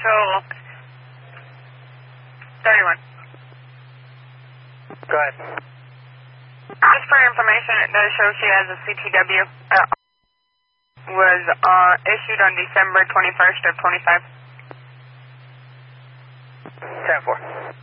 Control 31. Go ahead. Just for information, it does show she has a CTW. Was issued on December 21st of 25. 10-4.